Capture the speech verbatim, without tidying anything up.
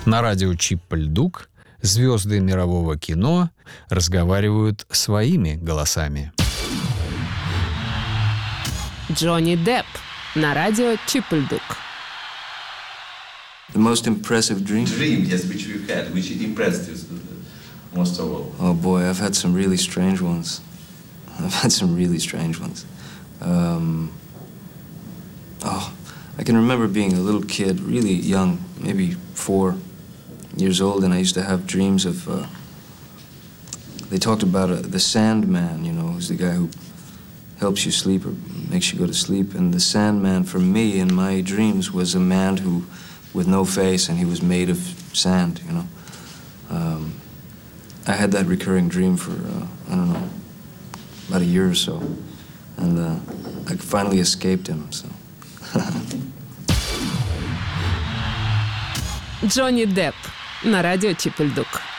На радио Чип-Льдук звезды мирового кино разговаривают своими голосами. Джонни Депп на радио Чип-Льдук. The most impressive dream? Dream, yes, which you had, which impressed you most of all. Oh boy, I've had some really strange ones. I've had some really strange ones. Um, oh, I can remember being a little kid, really young, maybe four years old, and I used to have dreams of, uh, they talked about uh, the Sandman, you know, who's the guy who helps you sleep or makes you go to sleep. And the Sandman, for me, in my dreams, was a man who, with no face, and he was made of sand, you know. Um, I had that recurring dream for, uh, I don't know, about a year or so. And uh, I finally escaped him, so. Джонни Депп на радио Чип-Льдук.